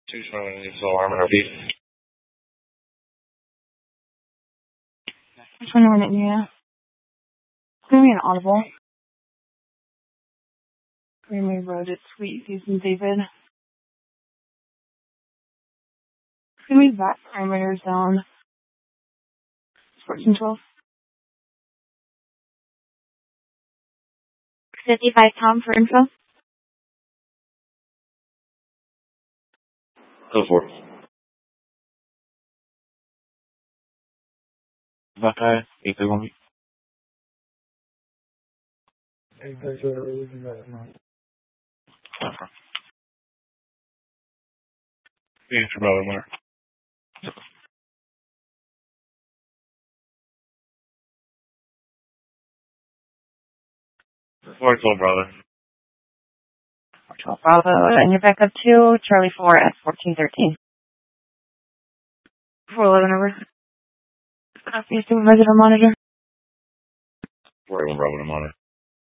Two showing needs alarm and repeat. Which one are we at? It's going to be an audible. Greenway Road at Sweet Susan David. It's going to be back primary zone. 1412. 55 Tom for info. Go for it. Buckeye, 831. Answer, brother, winner. Four, 12, brother. 12 Bravo, and you're back up to Charlie 4 at 1413. 411 over. Copy, supervisor or monitor. 481, brother, monitor.